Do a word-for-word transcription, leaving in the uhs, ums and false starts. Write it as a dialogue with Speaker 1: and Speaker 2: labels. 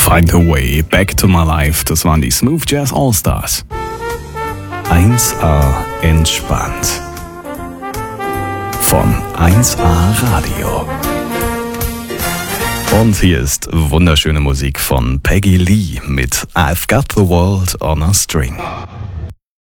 Speaker 1: Find a Way Back to My Life, das waren die Smooth Jazz All-Stars. eins A entspannt. Von eins A Radio. Und hier ist wunderschöne Musik von Peggy Lee mit I've Got the World on a String.